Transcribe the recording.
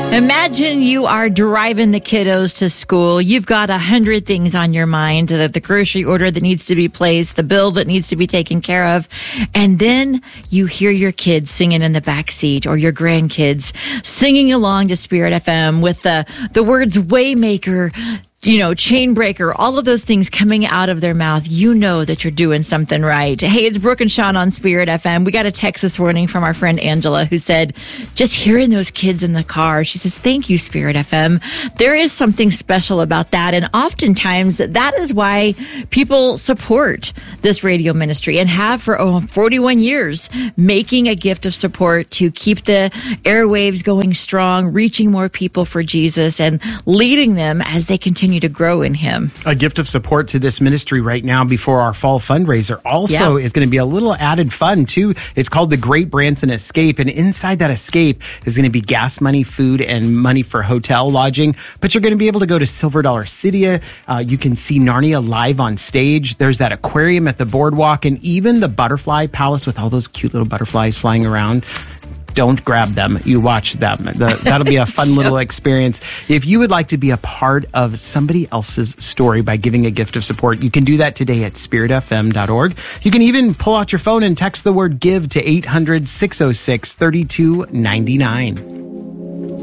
Imagine you are driving the kiddos to school. You've got 100 things on your mind, the grocery order that needs to be placed, the bill that needs to be taken care of. And then you hear your kids singing in the back seat, or your grandkids singing along to Spirit FM with the words Waymaker, chain breaker, all of those things coming out of their mouth. You know that you're doing something right. Hey, it's Brooke and Sean on Spirit FM. We got a text this morning from our friend Angela, who said, just hearing those kids in the car, she says, thank you, Spirit FM. There is something special about that. And oftentimes that is why people support this radio ministry and have for 41 years, making a gift of support to keep the airwaves going strong, reaching more people for Jesus, and leading them as they continue to grow in Him. A gift of support to this ministry right now before our fall fundraiser also is going to be a little added fun too. It's called the Great Branson Escape, and inside that escape is going to be gas money, food, and money for hotel lodging. But you're going to be able to go to Silver Dollar City. You can see Narnia live on stage. There's that aquarium at the boardwalk, and even the Butterfly Palace with all those cute little butterflies flying around. Don't grab them. You watch them. That'll be a fun little experience. If you would like to be a part of somebody else's story by giving a gift of support, you can do that today at spiritfm.org. You can even pull out your phone and text the word GIVE to 800-606-3299.